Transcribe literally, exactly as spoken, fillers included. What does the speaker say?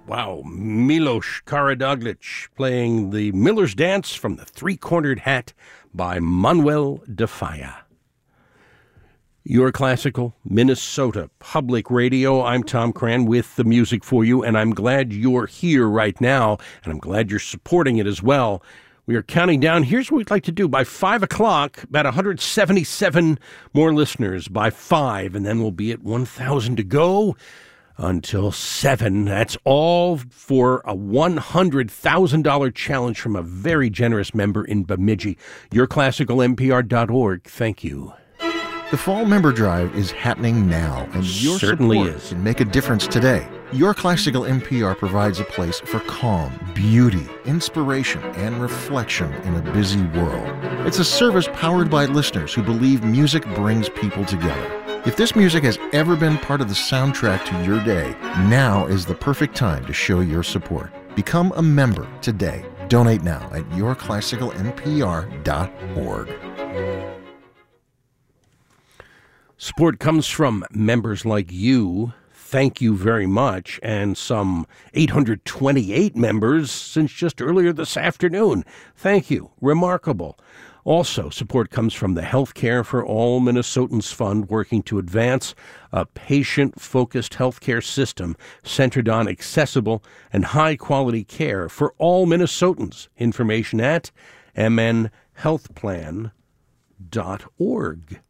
Wow, Milos Karadoglic playing the Miller's Dance from the Three-Cornered Hat by Manuel de Falla. Your Classical Minnesota Public Radio. I'm Tom Cran with the music for you, and I'm glad you're here right now, and I'm glad you're supporting it as well. We are counting down. Here's what we'd like to do. By five o'clock, about one hundred seventy-seven more listeners by five, and then we'll be at one thousand to go until seven. That's all for a one hundred thousand dollars challenge from a very generous member in Bemidji. your classical m p r dot org. Thank you. The Fall Member Drive is happening now, and your Certainly support is. can make a difference today. Your Classical N P R provides a place for calm, beauty, inspiration, and reflection in a busy world. It's a service powered by listeners who believe music brings people together. If this music has ever been part of the soundtrack to your day, now is the perfect time to show your support. Become a member today. Donate now at your classical n p r dot org. Support comes from members like you. Thank you very much. And some eight hundred twenty-eight members since just earlier this afternoon. Thank you. Remarkable. Also, support comes from the Healthcare for All Minnesotans Fund, working to advance a patient-focused healthcare system centered on accessible and high-quality care for all Minnesotans. Information at m n health plan dot org.